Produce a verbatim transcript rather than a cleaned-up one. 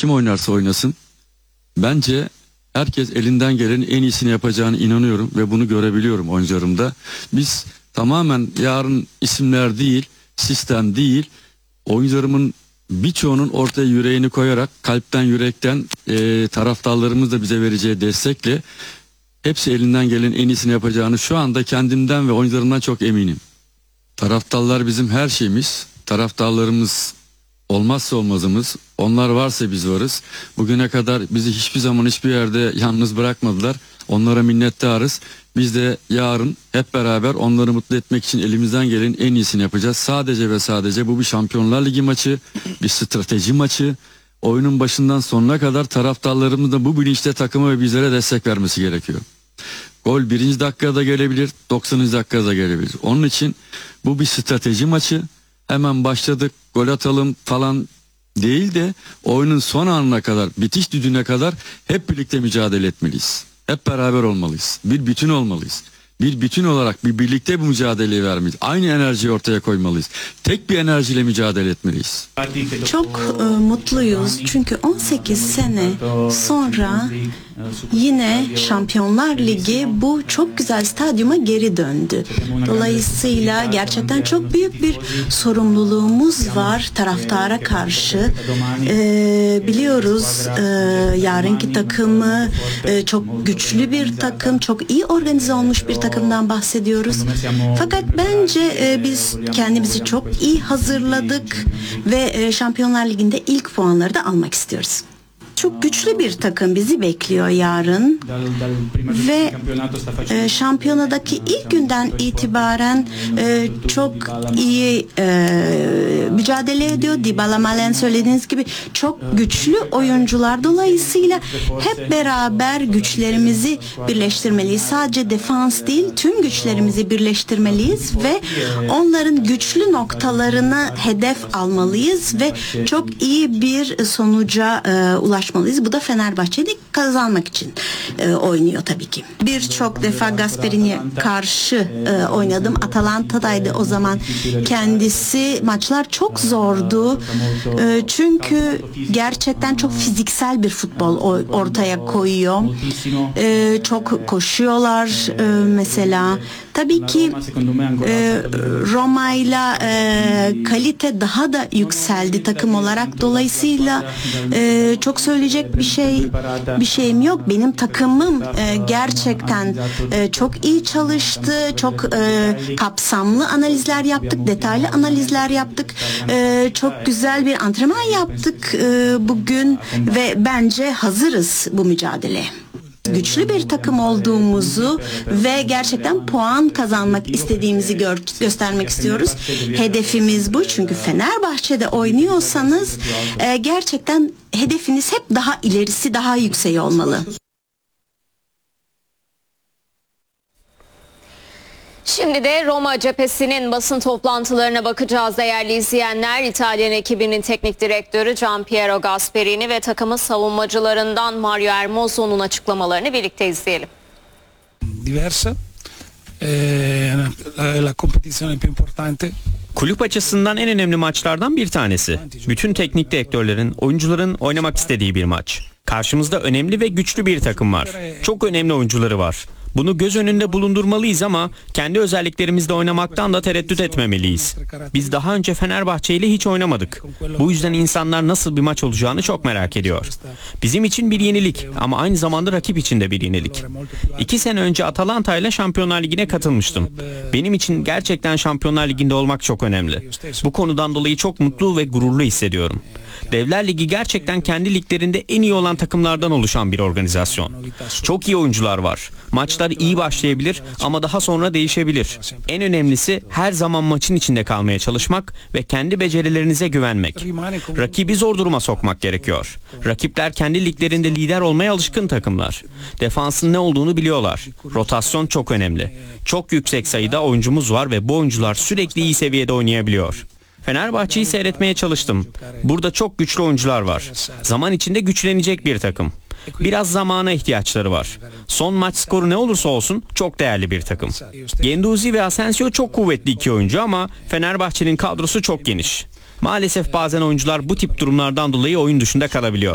kim oynarsa oynasın bence herkes elinden gelenin en iyisini yapacağını inanıyorum ve bunu görebiliyorum oyuncularımda. Biz tamamen yarın isimler değil, sistem değil, oyuncularımın birçoğunun ortaya yüreğini koyarak kalpten yürekten e, taraftarlarımız da bize vereceği destekle hepsi elinden gelenin en iyisini yapacağını şu anda kendimden ve oyuncularımdan çok eminim. Taraftarlar bizim her şeyimiz. Taraftarlarımız olmazsa olmazımız. Onlar varsa biz varız. Bugüne kadar bizi hiçbir zaman hiçbir yerde yalnız bırakmadılar. Onlara minnettarız. Biz de yarın hep beraber onları mutlu etmek için elimizden gelenin en iyisini yapacağız. Sadece ve sadece bu bir Şampiyonlar Ligi maçı, bir strateji maçı. Oyunun başından sonuna kadar taraftarlarımız da bu bilinçte takıma ve bizlere destek vermesi gerekiyor. Gol birinci dakikada gelebilir, doksanıncı dakikada gelebilir. Onun için bu bir strateji maçı. Hemen başladık, gol atalım falan değil de oyunun son anına kadar, bitiş düdüğüne kadar hep birlikte mücadele etmeliyiz. Hep beraber olmalıyız. Bir bütün olmalıyız. Bir bütün olarak bir birlikte bu mücadeleyi vermeliyiz. Aynı enerjiyi ortaya koymalıyız. Tek bir enerjiyle mücadele etmeliyiz. Çok e, mutluyuz çünkü on sekiz sene sonra yine Şampiyonlar Ligi bu çok güzel stadyuma geri döndü. Dolayısıyla gerçekten çok büyük bir sorumluluğumuz var taraftara karşı. E, biliyoruz e, yarınki takımı e, çok güçlü bir takım, çok iyi organize olmuş bir takımdan bahsediyoruz. Fakat bence e, biz kendimizi çok iyi hazırladık ve e, Şampiyonlar Ligi'nde ilk puanları da almak istiyoruz. Çok güçlü bir takım bizi bekliyor yarın ve e, şampiyonadaki ilk günden itibaren e, çok iyi e, mücadele ediyor. Dybala, Malen söylediğiniz gibi çok güçlü oyuncular. Dolayısıyla hep beraber güçlerimizi birleştirmeliyiz. Sadece defans değil, tüm güçlerimizi birleştirmeliyiz ve onların güçlü noktalarını hedef almalıyız ve çok iyi bir sonuca e, ulaşmalıyız. Bu da Fenerbahçe'yi kazanmak için e, oynuyor tabii ki. Birçok defa Gasperini'ye karşı e, oynadım. Atalanta'daydı o zaman. Kendisi maçlar çok zordu. E, çünkü gerçekten çok fiziksel bir futbol ortaya koyuyor. E, çok koşuyorlar e, mesela. Tabii ki e, Roma'yla e, kalite daha da yükseldi takım olarak. Dolayısıyla e, çok söyleyecek bir şey bir şeyim yok. Benim takımım e, gerçekten e, çok iyi çalıştı. Çok e, kapsamlı analizler yaptık, detaylı analizler yaptık. E, çok güzel bir antrenman yaptık e, bugün ve bence hazırız bu mücadeleye. Güçlü bir takım olduğumuzu ve gerçekten puan kazanmak istediğimizi gör, göstermek istiyoruz. Hedefimiz bu çünkü Fenerbahçe'de oynuyorsanız e, gerçekten hedefiniz hep daha ilerisi, daha yüksek olmalı. Şimdi de Roma cephesinin basın toplantılarına bakacağız değerli izleyenler. İtalyan ekibinin teknik direktörü Gianpiero Gasperini ve takımın savunmacılarından Mario Hermoso'nun açıklamalarını birlikte izleyelim. Diversa. La competizione più importante. Kulüp açısından en önemli maçlardan bir tanesi. Bütün teknik direktörlerin, oyuncuların oynamak istediği bir maç. Karşımızda önemli ve güçlü bir takım var. Çok önemli oyuncuları var. Bunu göz önünde bulundurmalıyız ama kendi özelliklerimizde oynamaktan da tereddüt etmemeliyiz. Biz daha önce Fenerbahçe ile hiç oynamadık. Bu yüzden insanlar nasıl bir maç olacağını çok merak ediyor. Bizim için bir yenilik ama aynı zamanda rakip için de bir yenilik. İki sene önce Atalanta ile Şampiyonlar Ligi'ne katılmıştım. Benim için gerçekten Şampiyonlar Ligi'nde olmak çok önemli. Bu konudan dolayı çok mutlu ve gururlu hissediyorum. Devler Ligi gerçekten kendi liglerinde en iyi olan takımlardan oluşan bir organizasyon. Çok iyi oyuncular var. Maçlar iyi başlayabilir ama daha sonra değişebilir. En önemlisi her zaman maçın içinde kalmaya çalışmak ve kendi becerilerinize güvenmek. Rakibi zor duruma sokmak gerekiyor. Rakipler kendi liglerinde lider olmaya alışkın takımlar. Defansın ne olduğunu biliyorlar. Rotasyon çok önemli. Çok yüksek sayıda oyuncumuz var ve bu oyuncular sürekli iyi seviyede oynayabiliyor. Fenerbahçe'yi seyretmeye çalıştım. Burada çok güçlü oyuncular var. Zaman içinde güçlenecek bir takım. Biraz zamana ihtiyaçları var. Son maç skoru ne olursa olsun çok değerli bir takım. Guendouzi ve Asensio çok kuvvetli iki oyuncu ama Fenerbahçe'nin kadrosu çok geniş. Maalesef bazen oyuncular bu tip durumlardan dolayı oyun dışında kalabiliyor.